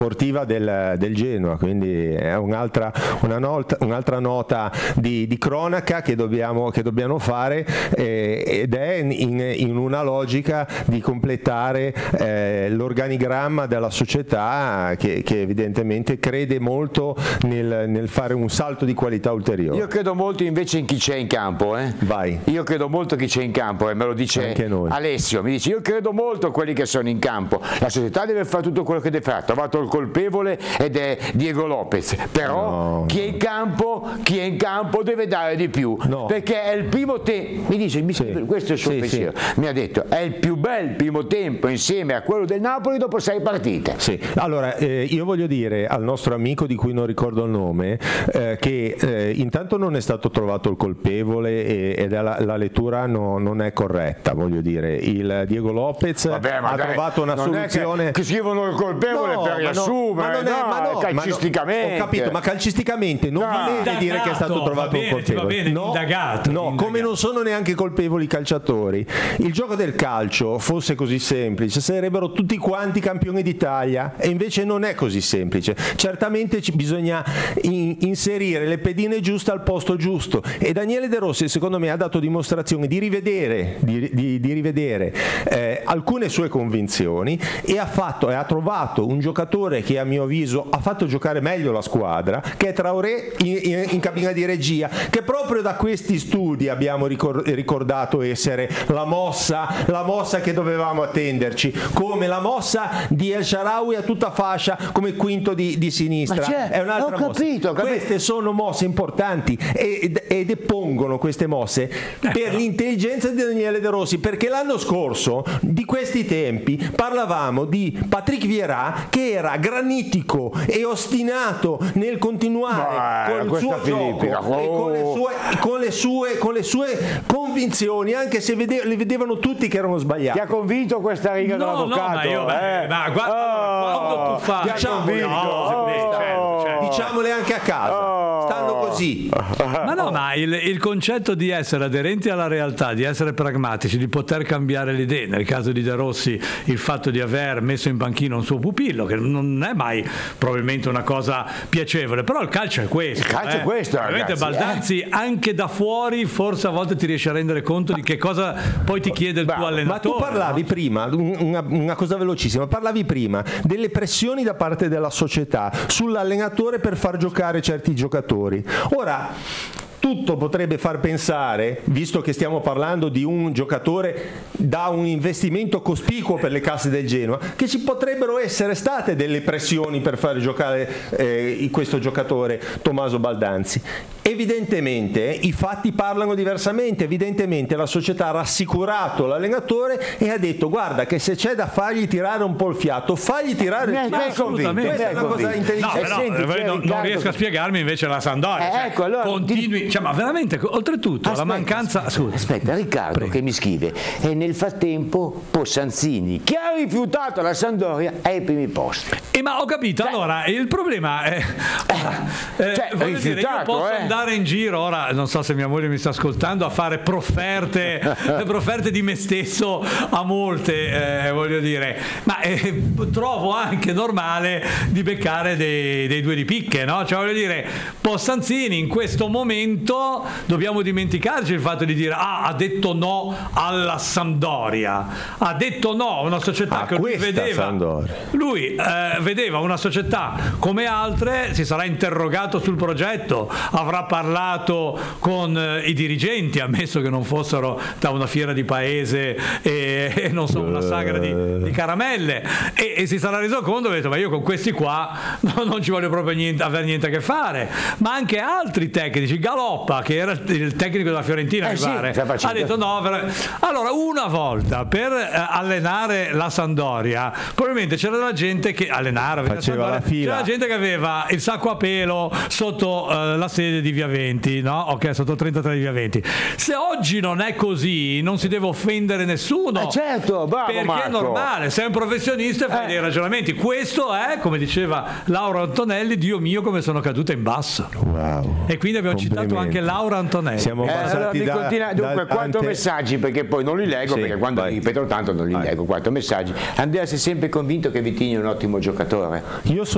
sportiva del Genoa, quindi è un'altra nota di cronaca che dobbiamo fare, ed è in una logica di completare l'organigramma della società che evidentemente crede molto nel fare un salto di qualità ulteriore. Io credo molto invece in chi c'è in campo. Vai. Io credo molto chi c'è in campo, e me lo dice anche noi. Alessio, mi dice: io credo molto a quelli che sono in campo, la società deve fare tutto quello che deve fare, ha trovato il colpevole ed è Diego Lopez, però chi è in campo deve dare di più, perché è il primo tempo, mi dice, questo è il suo pensiero, mi ha detto è il più bel primo tempo insieme a quello del Napoli dopo 6 partite. Allora io voglio dire al nostro amico di cui non ricordo il nome che intanto non è stato trovato il colpevole ed la lettura non è corretta, voglio dire. Il Diego Lopez ha trovato una soluzione che scrivono il colpevole per riassumere, calcisticamente. Ho capito, ma calcisticamente non vuol dire che è stato trovato un colpevole. Indagato. Come non sono neanche colpevoli i calciatori. Il gioco del calcio fosse così semplice, sarebbero tutti quanti campioni d'Italia, e invece non è così semplice. Certamente bisogna inserire le pedine giuste al posto giusto, e Daniele De Rossi secondo me ha dato dimostrazione di rivedere alcune sue convinzioni, e ha trovato un giocatore che a mio avviso ha fatto giocare meglio la squadra, che è Traoré in cabina di regia, che proprio da questi studi abbiamo ricordato essere la mossa che dovevamo attenderci, come la mossa di El Shaarawy a tutta fascia come quinto di sinistra. È un'altra mossa. Queste sono mosse importanti ed depongono queste mosse per l'intelligenza di Daniele De Rossi, perché l'anno scorso di questi tempi parlavamo di Patrick Vieira che era granitico e ostinato nel continuare col suo gioco e con le sue convinzioni, anche se le vedevano tutti che erano sbagliate. Ti ha convinto questa riga dell'avvocato? Quando tu fai diciamole anche a casa, stanno così. Ma il concetto di essere aderenti alla realtà, di essere pragmatici, di poter cambiare le idee, nel caso di De Rossi il fatto di aver messo in panchina un suo pupillo, che non è mai probabilmente una cosa piacevole, però il calcio è questo. Il calcio è questo, ovviamente Baldanzi anche da fuori forse a volte ti riesci a rendere conto di che cosa poi ti chiede il tuo allenatore. Ma tu parlavi prima, una cosa velocissima, parlavi prima delle pressioni da parte della società sull'allenatore per far giocare certi giocatori. Ora, tutto potrebbe far pensare, visto che stiamo parlando di un giocatore da un investimento cospicuo per le casse del Genoa, che ci potrebbero essere state delle pressioni per fare giocare questo giocatore Tommaso Baldanzi. Evidentemente i fatti parlano diversamente, evidentemente la società ha rassicurato l'allenatore e ha detto: guarda che se c'è da fargli tirare un po' il fiato, fagli tirare il fiato. Assolutamente. Questa è una cosa intelligente. Non riesco a spiegarmi invece la Sampdoria. Allora, continui, ma veramente, oltretutto la mancanza. Aspetta, Riccardo che mi scrive: e nel frattempo Possanzini, che ha rifiutato la Sampdoria, è ai primi posti. Ma ho capito, allora il problema è voglio dire, io posso andare in giro ora, non so se mia moglie mi sta ascoltando, a fare profferte di me stesso a molte, voglio dire, ma trovo anche normale di beccare dei due di picche, no? Cioè voglio dire, Possanzini in questo momento dobbiamo dimenticarci il fatto di dire ha detto no alla Sampdoria, ha detto no a una società che lui vedeva una società come altre, si sarà interrogato sul progetto, avrà parlato con i dirigenti, ammesso che non fossero da una fiera di paese e non so, una sagra di caramelle, e si sarà reso conto e ha detto: ma io con questi qua non ci voglio proprio avere niente a che fare. Ma anche altri tecnici, Galoppa che era il tecnico della Fiorentina mi pare, ha detto no. Allora una volta per allenare la Sampdoria probabilmente c'era della gente che faceva la fila, c'era gente che aveva il sacco a pelo sotto la sede di Via 20, no? Ok, sotto 33 di Via 20. Se oggi non è così non si deve offendere nessuno, certo, bravo, perché Marco. È normale, sei un professionista e fai dei ragionamenti. Questo è, come diceva Laura Antonelli, Dio mio come sono caduta in basso. Wow. E quindi abbiamo citato anche Laura Antonelli. Siamo passati dunque 4 messaggi, perché poi non li leggo, perché quando li ripeto tanto non li leggo. 4 messaggi. Andrea, sei sempre convinto che Vitinho è un ottimo giocatore? Io sono